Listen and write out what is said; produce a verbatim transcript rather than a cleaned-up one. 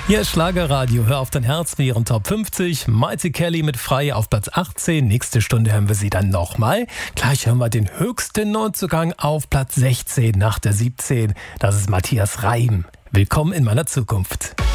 Hier ist Schlagerradio, hör auf dein Herz mit ihren Top fünfzig. Mighty Kelly mit Frei auf Platz achtzehn. Nächste Stunde hören wir sie dann nochmal. Gleich hören wir den höchsten Neuzugang auf Platz sechzehn nach der siebzehn. Das ist Matthias Reim. Willkommen in meiner Zukunft.